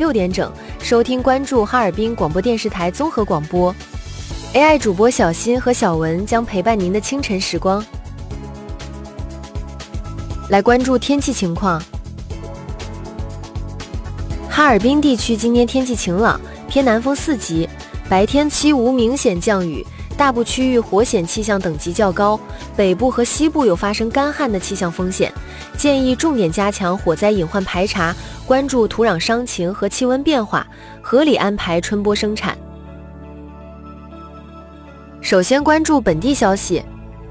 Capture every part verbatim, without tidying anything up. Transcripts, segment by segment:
六点整收听关注哈尔滨广播电视台综合广播。A I 主播小新和小文将陪伴您的清晨时光。来关注天气情况。哈尔滨地区今天天气晴朗，偏南风四级，白天期无明显降雨，大部区域火险气象等级较高，北部和西部有发生干旱的气象风险，建议重点加强火灾隐患排查，关注土壤伤情和气温变化，合理安排春播生产。首先关注本地消息。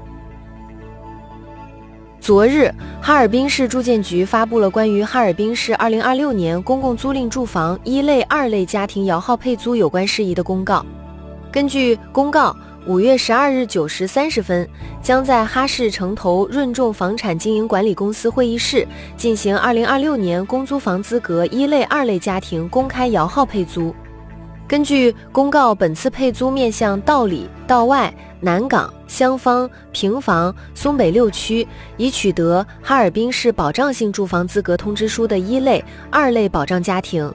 昨日，哈尔滨市住建局发布了关于哈尔滨市二零二六年公共租赁住房一类、二类家庭摇号配租有关事宜的公告。根据公告，五月十二日九时三十分，将在哈市城投润众房产经营管理公司会议室进行二零二六年公租房资格一类、二类家庭公开摇号配租。根据公告，本次配租面向道里、道外、南岗、香坊、平房、松北六区已取得哈尔滨市保障性住房资格通知书的一类、二类保障家庭。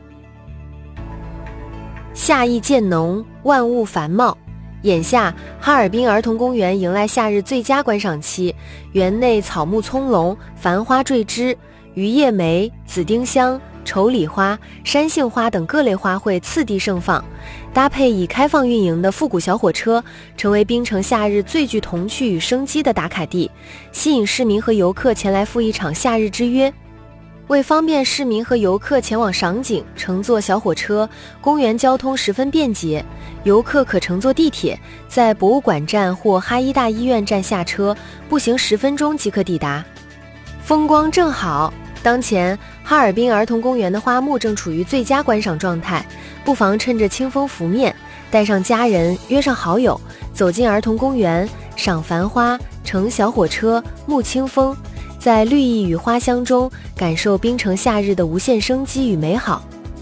夏意渐浓，万物繁茂。眼下，哈尔滨儿童公园迎来夏日最佳观赏期，园内草木葱茏，繁花缀枝，榆叶梅、紫丁香、丑李花、山杏花等各类花卉次第盛放，搭配已开放运营的复古小火车，成为滨城夏日最具童趣与生机的打卡地，吸引市民和游客前来赴一场夏日之约。为方便市民和游客前往赏景，乘坐小火车，公园交通十分便捷，游客可乘坐地铁，在博物馆站或哈医大医院站下车，步行十分钟即可抵达。风光正好，当前哈尔滨儿童公园的花木正处于最佳观赏状态，不妨趁着清风拂面，带上家人，约上好友，走进儿童公园，赏繁花，乘小火车，沐清风，在绿意与花香中感受滨城夏日的无限生机与美好。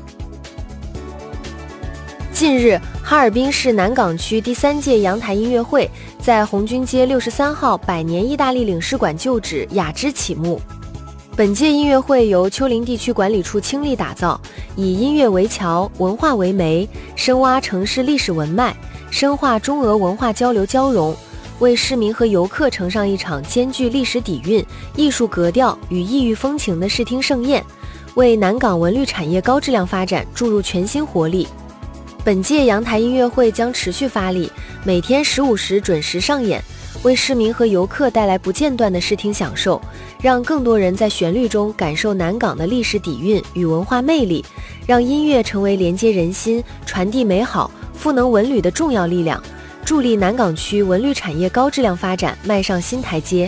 近日，哈尔滨市南岗区第三届阳台音乐会在红军街六十三号百年意大利领事馆旧址雅之启幕。本届音乐会由丘陵地区管理处倾力打造，以音乐为桥，文化为媒，深挖城市历史文脉，深化中俄文化交流交融，为市民和游客呈上一场兼具历史底蕴、艺术格调与异域风情的视听盛宴，为南岗文旅产业高质量发展注入全新活力。本届阳台音乐会将持续发力，每天十五时准时上演，为市民和游客带来不间断的视听享受，让更多人在旋律中感受南岗的历史底蕴与文化魅力，让音乐成为连接人心、传递美好、赋能文旅的重要力量，助力南岗区文旅产业高质量发展迈上新台阶。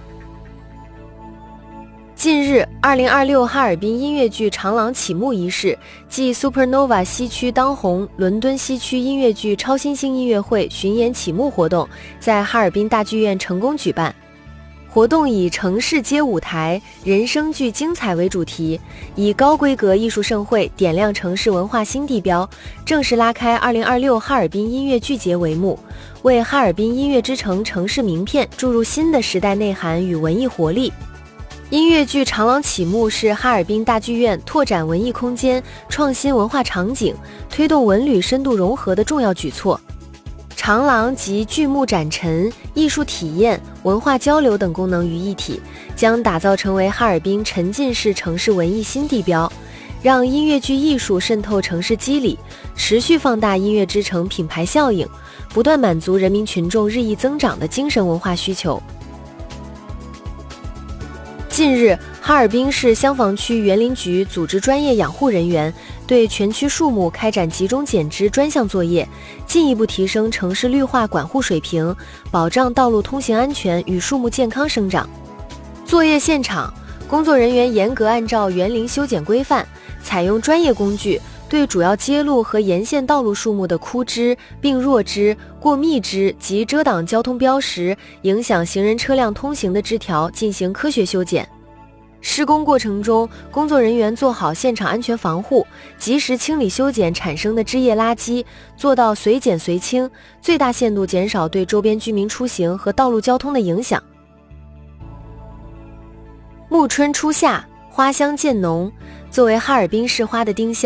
近日，二零二六哈尔滨音乐剧长廊启幕仪式暨 Supernova 西区当红伦敦西区音乐剧超新星音乐会巡演启幕活动在哈尔滨大剧院成功举办。活动以城市皆舞台，人生剧精彩为主题，以高规格艺术盛会点亮城市文化新地标，正式拉开二零二六哈尔滨音乐剧节帷幕，为哈尔滨音乐之城城市名片注入新的时代内涵与文艺活力。音乐剧长廊启幕是哈尔滨大剧院拓展文艺空间、创新文化场景、推动文旅深度融合的重要举措。长廊集剧目展陈、艺术体验、文化交流等功能于一体，将打造成为哈尔滨沉浸式城市文艺新地标，让音乐剧艺术渗透城市肌理，持续放大音乐之城品牌效应，不断满足人民群众日益增长的精神文化需求。近日，哈尔滨市香坊区园林局组织专业养护人员对全区树木开展集中剪枝专项作业，进一步提升城市绿化管护水平，保障道路通行安全与树木健康生长。作业现场，工作人员严格按照园林修剪规范，采用专业工具，对主要街路和沿线道路树木的枯枝、病弱枝、过密枝及遮挡交通标识、影响行人车辆通行的枝条进行科学修剪。施工过程中，工作人员做好现场安全防护，及时清理修剪产生的枝叶垃圾，做到随剪随清，最大限度减少对周边居民出行和道路交通的影响。暮春初夏，花香渐浓，作为哈尔滨市花的丁香，